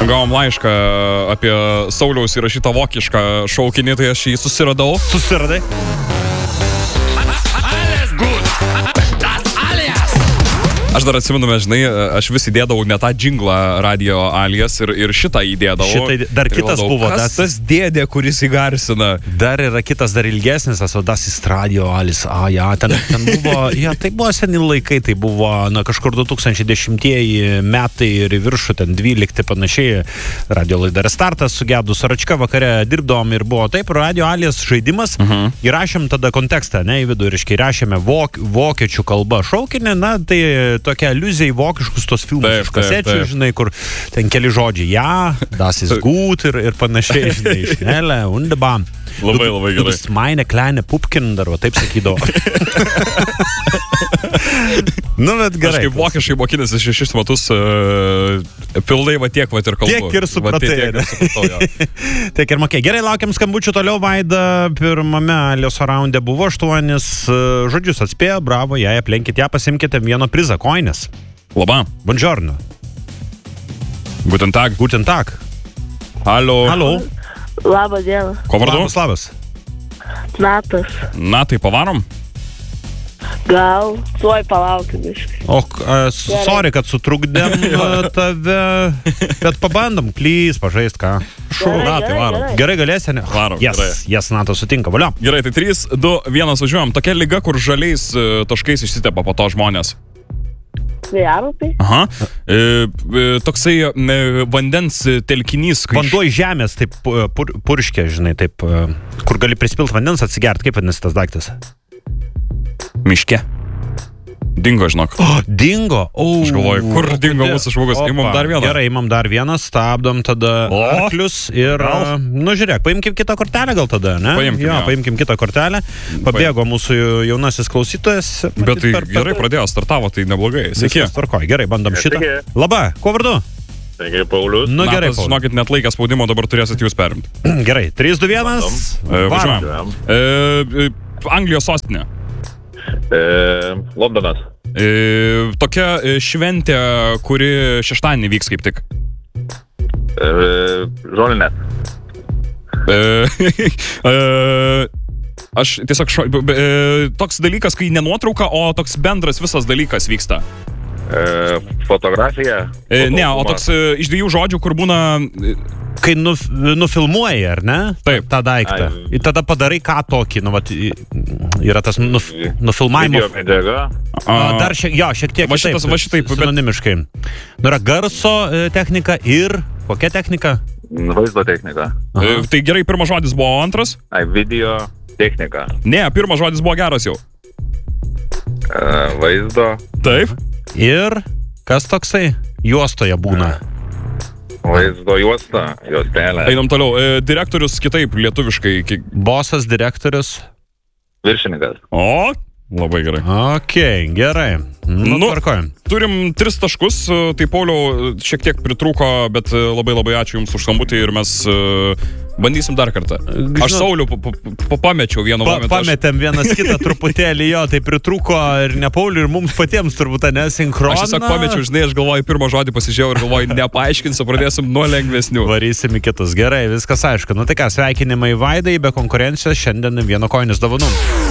Gavom laišką apie Sauliaus įrašytą vokišką šaukinį, tai aš jį susiradau. Susiradai? Aš dar atsimenu, žinai, aš vis įdėdavau ne tą džinglą radio alias ir šitą įdėdavau. Šitai dar kitas buvo. Kas tas dėdė, kuris įgarsina? Dar yra kitas, dar ilgesnis, das ist radio alias. Ten buvo, tai buvo seni laikai, tai buvo kažkur 2010 metai ir į viršų, ten 12 panašiai. Radio laida Restartas sugedu, Saračka vakare dirbdavom ir buvo taip, radio alias žaidimas. Įrašėm tada kontekstą, ne, į vidų, reiškia, įrašėme vokiečių kalbą šaukinį, tai tokia aliuzija į vokiškus tos filmus iš kasečių, žinai, kur ten keli žodžiai, das ist gut ir panašiai, žinai, schnelle, wunderbar. Labai gerai. Du bist meine kleine Pupkin, dar taip sakydavo. Bet gerai. Aš kaip vokiškai mokinasi 6 metus pilnai tiek ir kalbu. Tiek ir supratai. Tiek ir mokė. Gerai, laukiam skambučių toliau. Vaida pirmame alias raunde buvo 8 žodžius atspėjo, bravo, jai aplenkit ją, pasimkite vieno prizą, koinės. Labą. Buongiorno. Guten Tag. Guten Tag. Halo. Labą dieną. Ko vardu? Labas. Natas. Tai pavarom? Gal, tuoj palaukim iškai. Sorry, kad sutrukdėm tave, bet pabandom, please, pažaist ką. Tai varom. Gerai galėsi, ne? Varom, Yes, Natas sutinka, valio. Gerai, tai 3, 2, 1 važiuojam. Tokia liga, kur žaliais taškais išsitepa po to žmonės. Vėjarupai? Aha. Toksai vandens telkinys. Vanduo iš žemės, taip purškia, žinai, taip, kur gali prispilt vandens atsigert, kaip vadinasi tas daiktas? Miške. Dingo, žinok. Dingo? Aš galvoju, kur dingo mūsų žmogus? Imam dar vieną. Gerai, imam dar vieną, stabdom tada arklius ir, žiūrėk, paimkim kitą kortelę gal tada, ne? Paimkim kitą kortelę. Pabėgo mūsų jaunasis klausytojas. Bet tai gerai pradėjo, startavo, tai neblogai. Sveiki. Gerai, bandom šitą. Labą, kuo vardu? Sveiki, Paulius. Gerai, Paulius. Žinokit, net laikę spaudimo, dabar turėsit jūs perimti. Gerai, 3, 2, 1. Važiuojam. Anglijos sostinė. Londonas. Tokia šventė, kuri šeštadienį vyks kaip tik. Žolinės. Aš tiesiog toks dalykas, kai ne nuotrauka, o toks bendras visas dalykas vyksta. Fotografija. Ne, o toks iš 2 žodžių, kur būna... Kai nufilmuoji, ar ne? Taip. Tą daiktą. Ir tada padarai ką tokį, yra tas nufilmavimo... Video medžiaga. Dar šiek tiek kitaip, sinonimiškai. Yra garso technika ir... Kokia technika? Vaizdo technika. Tai gerai, pirmas žodis buvo, antras? Video technika. Ne, pirmas žodis buvo geras jau. Vaizdo. Taip. Ir kas toksai? Juostoje būna. Vaizdo juosta, juostelė. Einam toliau. Direktorius kitaip, lietuviškai. Bosas, direktorius. Viršininkas. O, labai gerai. Gerai. Tvarkojam. Turim 3 taškus, tai Pauliau šiek tiek pritrūko, bet labai ačiū Jums už skambutį ir mes bandysim dar kartą. Aš Saulių pamečiau vienu momentu. Pametėm vienas kitą truputėlį, tai pritrūko ir ne Paulių, ir mums patiems turbūt, ne, sinchroną. Aš tiesiog pamečiau, žinai, aš galvoju, pirmą žodį pasižiūrėjau ir galvoju, nepaaiškinsiu, pradėsim nuo lengvesnių. Varysim į kitus. Gerai, viskas aišku. Tai ką, sveikinimai Vaidai, be konkurencijos, šiandien 1 koinės dovanų.